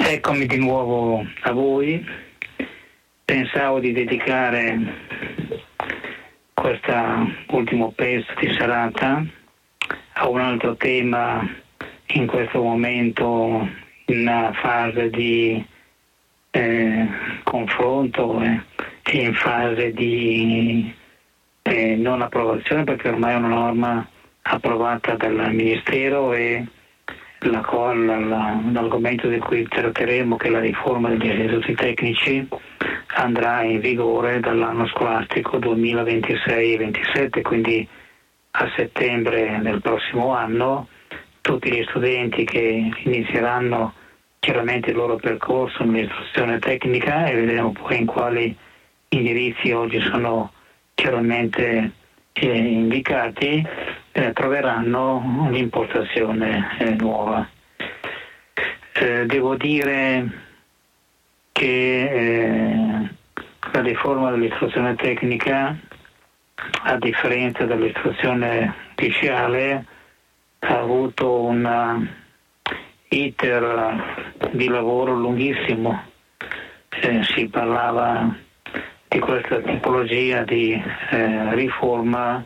Eccomi di nuovo a voi. Pensavo di dedicare questo ultimo pezzo di serata a un altro tema in questo momento in una fase di confronto e in fase di non approvazione, perché ormai è una norma approvata dal Ministero e l'argomento di cui tratteremo, che è la riforma degli istituti tecnici, andrà in vigore dall'anno scolastico 2026-27, quindi a settembre del prossimo anno. Tutti gli studenti che inizieranno chiaramente il loro percorso nell'istruzione tecnica, e vedremo poi in quali indirizzi oggi sono chiaramente indicati, troveranno l'impostazione nuova. Devo dire che la riforma dell'istruzione tecnica, a differenza dell'istruzione liceale, ha avuto un iter di lavoro lunghissimo. Si parlava di questa tipologia di riforma,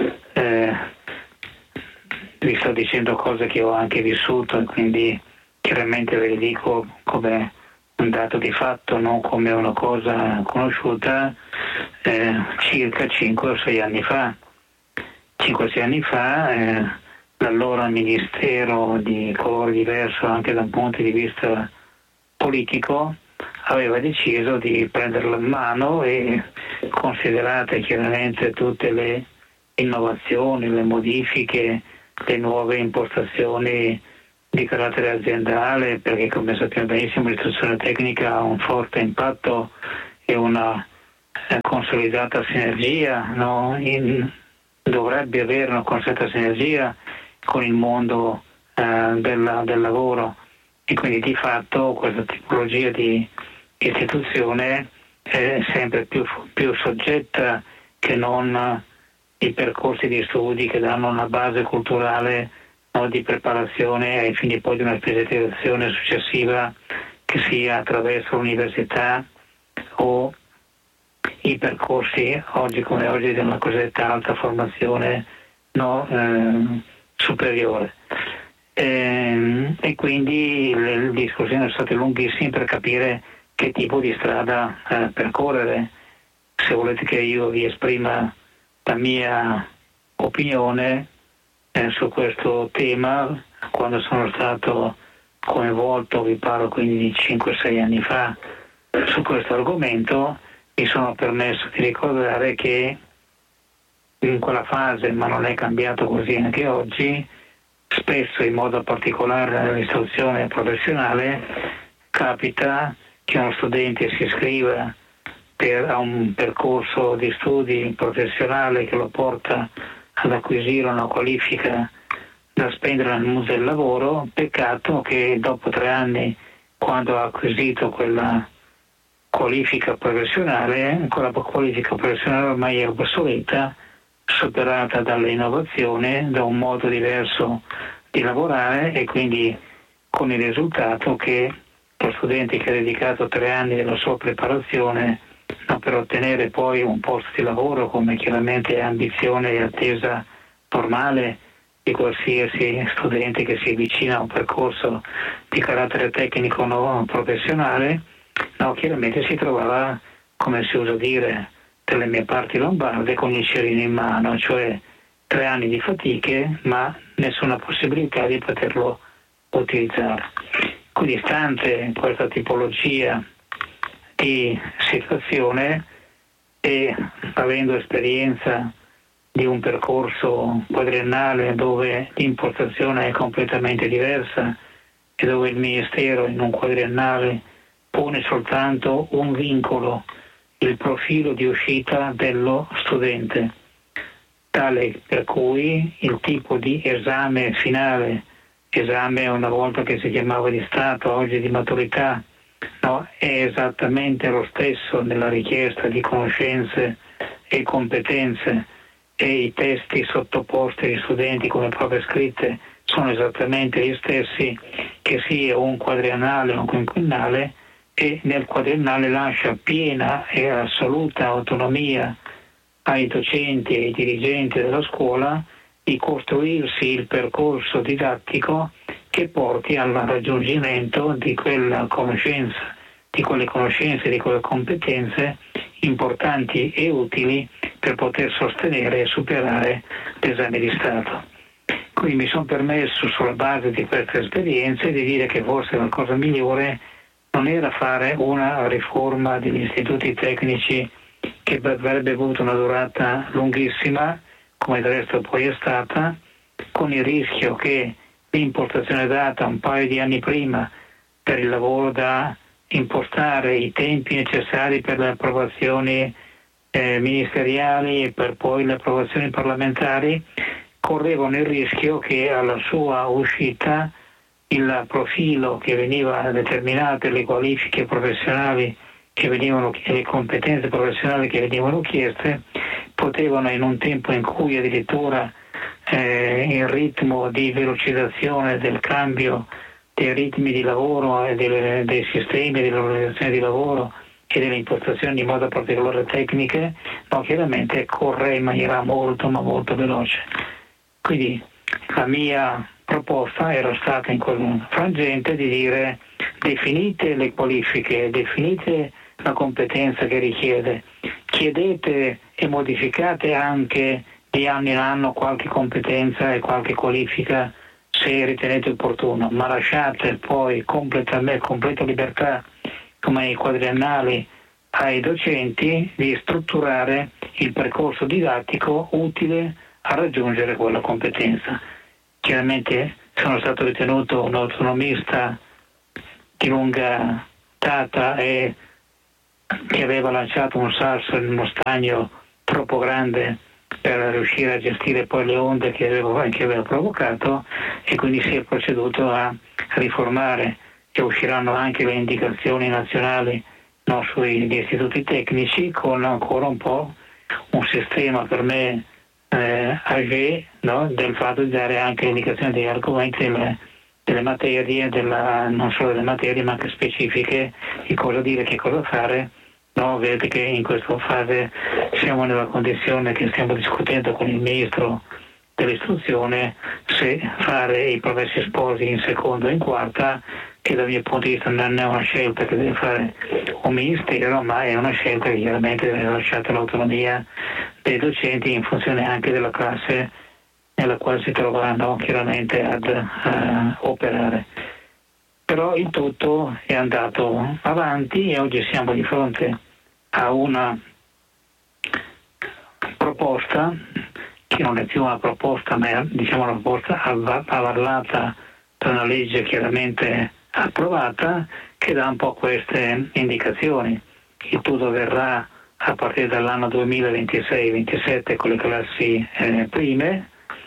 vi sto dicendo cose che ho anche vissuto e quindi chiaramente ve le dico come un dato di fatto, non come una cosa conosciuta, circa 5 o 6 anni fa. 5 o 6 anni fa l'allora Ministero, di colore diverso anche da un punto di vista politico, aveva deciso di prenderla in mano e, considerate chiaramente tutte le innovazioni, le modifiche, le nuove impostazioni di carattere aziendale, perché come sappiamo benissimo l'istruzione tecnica ha un forte impatto e una consolidata sinergia, no? Dovrebbe avere una consolidata sinergia con il mondo del lavoro, e quindi di fatto questa tipologia di istituzione è sempre più soggetta che non i percorsi di studi che danno una base culturale, no, di preparazione ai fini poi di una specializzazione successiva, che sia attraverso l'università o i percorsi oggi come oggi di una cosiddetta alta formazione, no, superiore. E quindi le discussioni sono state lunghissime per capire che tipo di strada percorrere. Se volete che io vi esprima la mia opinione su questo tema, quando sono stato coinvolto, vi parlo quindi di 5-6 anni fa, su questo argomento, mi sono permesso di ricordare che in quella fase, ma non è cambiato così anche oggi, spesso in modo particolare nell'istruzione professionale capita che uno studente si iscriva a un percorso di studi professionale che lo porta ad acquisire una qualifica da spendere nel mondo del lavoro. Peccato che dopo 3 anni, quando ha acquisito quella qualifica professionale ormai è obsoleta, superata dall'innovazione, da un modo diverso di lavorare, e quindi con il risultato che lo studente che ha dedicato 3 anni della sua preparazione per ottenere poi un posto di lavoro, come chiaramente è ambizione e attesa normale di qualsiasi studente che si avvicina a un percorso di carattere tecnico o professionale, chiaramente si trovava, come si usa dire dalle mie parti lombarde, con il cerino in mano, cioè 3 anni di fatiche ma nessuna possibilità di poterlo utilizzare. Quindi, stante questa tipologia di situazione e avendo esperienza di un percorso quadriennale dove l'impostazione è completamente diversa e dove il Ministero in un quadriennale pone soltanto un vincolo, il profilo di uscita dello studente, tale per cui il tipo di esame finale, esame una volta che si chiamava di Stato, oggi di maturità, è esattamente lo stesso nella richiesta di conoscenze e competenze, e i testi sottoposti agli studenti come prove scritte sono esattamente gli stessi che sia un quadriennale o un quinquennale, e nel quadriennale lascia piena e assoluta autonomia ai docenti e ai dirigenti della scuola di costruirsi il percorso didattico che porti al raggiungimento di quella conoscenza, di quelle conoscenze, di quelle competenze importanti e utili per poter sostenere e superare l'esame di Stato. Quindi mi sono permesso, sulla base di queste esperienze, di dire che forse la cosa migliore non era fare una riforma degli istituti tecnici che avrebbe avuto una durata lunghissima, come del resto poi è stata, con il rischio che l'impostazione data un paio di anni prima per il lavoro da impostare i tempi necessari per le approvazioni ministeriali e per poi le approvazioni parlamentari, correvano il rischio che alla sua uscita il profilo che veniva determinato e le qualifiche professionali che venivano, le competenze professionali che venivano chieste potevano, in un tempo in cui addirittura il ritmo di velocizzazione del cambio dei ritmi di lavoro e dei sistemi dell'organizzazione di lavoro e delle impostazioni in modo particolare tecniche, chiaramente corre in maniera molto ma molto veloce. Quindi la mia proposta era stata in quel frangente di dire: definite le qualifiche, definite la competenza che richiede, chiedete e modificate anche di anno in anno qualche competenza e qualche qualifica se ritenete opportuno, ma lasciate poi completa libertà, come ai quadriennali, ai docenti di strutturare il percorso didattico utile a raggiungere quella competenza. Chiaramente sono stato ritenuto un autonomista di lunga data e che aveva lanciato un sasso in uno stagno troppo grande per riuscire a gestire poi le onde che aveva provocato, e quindi si è proceduto a riformare, e usciranno anche le indicazioni nazionali sugli istituti tecnici, con ancora un po' un sistema per me age, del fatto di dare anche indicazioni degli argomenti delle materie, non solo delle materie ma anche specifiche, di cosa dire, che cosa fare. Vedete che in questa fase siamo nella condizione che stiamo discutendo con il ministro dell'istruzione se fare i progressi sposi in seconda o in quarta, che dal mio punto di vista non è una scelta che deve fare un ministero, ma è una scelta che chiaramente deve lasciare l'autonomia dei docenti in funzione anche della classe nella quale si trovano chiaramente ad operare. Però il tutto è andato avanti e oggi siamo di fronte a una proposta che non è più una proposta, ma è una proposta avallata da una legge chiaramente approvata, che dà un po' queste indicazioni. Il tutto avverrà a partire dall'anno 2026-27 con le classi prime.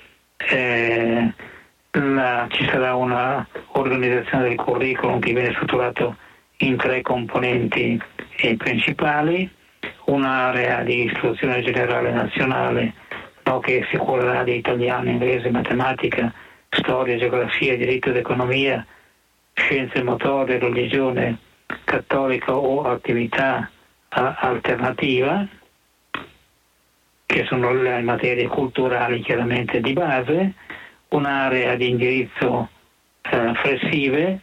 Ci sarà una organizzazione del curriculum che viene strutturato in 3 componenti principali: un'area di istruzione generale nazionale che si curerà di italiano, inglese, matematica, storia, geografia, diritto ed economia, scienze motorie, religione cattolica o attività alternativa, che sono le materie culturali chiaramente di base, un'area di indirizzo flessibile,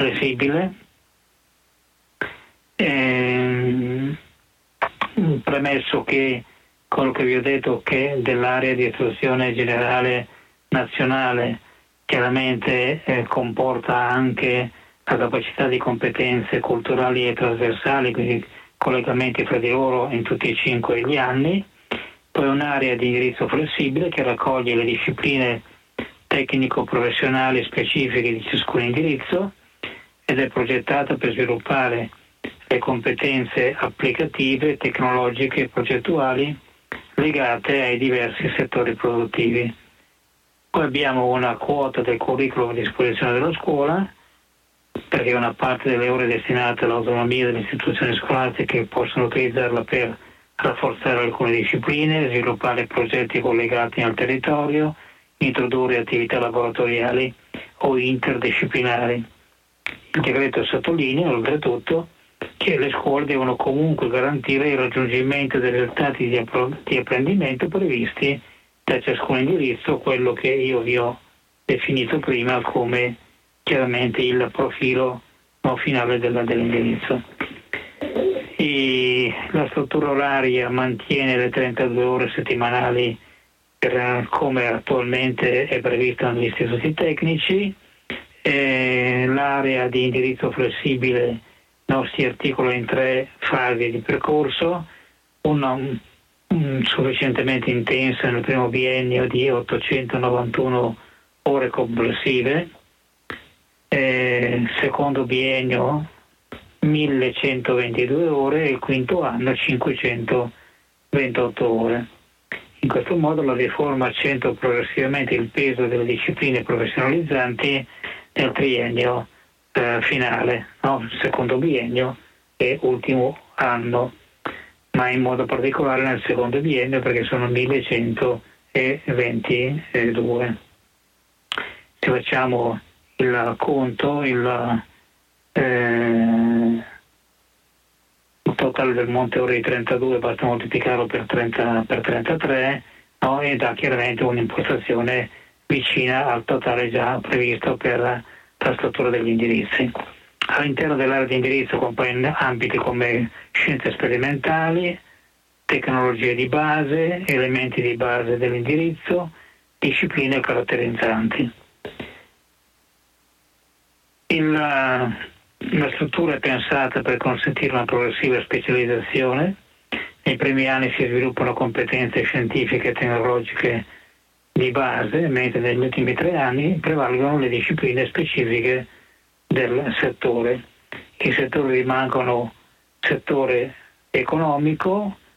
premesso che quello che vi ho detto, che dell'area di istruzione generale nazionale chiaramente comporta anche la capacità di competenze culturali e trasversali, quindi collegamenti fra di loro in tutti e 5 gli anni. Poi un'area di indirizzo flessibile che raccoglie le discipline tecnico-professionali specifiche di ciascun indirizzo ed è progettata per sviluppare le competenze applicative, tecnologiche e progettuali legate ai diversi settori produttivi. Poi abbiamo una quota del curriculum a disposizione della scuola, perché una parte delle ore destinate all'autonomia delle istituzioni scolastiche possono utilizzarla per rafforzare alcune discipline, sviluppare progetti collegati al territorio, introdurre attività laboratoriali o interdisciplinari. Il decreto sottolinea oltretutto che le scuole devono comunque garantire il raggiungimento dei risultati di apprendimento previsti da ciascun indirizzo, quello che io vi ho definito prima come chiaramente il profilo finale dell'indirizzo. La struttura oraria mantiene le 32 ore settimanali come attualmente è previsto negli istituti tecnici. L'area di indirizzo flessibile si articola in 3 fasi di percorso, una sufficientemente intensa nel primo biennio di 891 ore complessive, secondo biennio 1122 ore e il quinto anno 528 ore. In questo modo la riforma accentua progressivamente il peso delle discipline professionalizzanti nel triennio finale, secondo biennio e ultimo anno, ma in modo particolare nel secondo biennio perché sono 1122. Se facciamo il conto, il totale del monte ore di 32 basta moltiplicarlo per 33 e dà chiaramente un'impostazione vicina al totale già previsto per la struttura degli indirizzi. All'interno dell'area di indirizzo comprende ambiti come scienze sperimentali, tecnologie di base, elementi di base dell'indirizzo, discipline caratterizzanti. La struttura è pensata per consentire una progressiva specializzazione. Nei primi anni si sviluppano competenze scientifiche e tecnologiche di base, mentre negli ultimi 3 anni prevalgono le discipline specifiche del settore. I settori rimangono settore economico,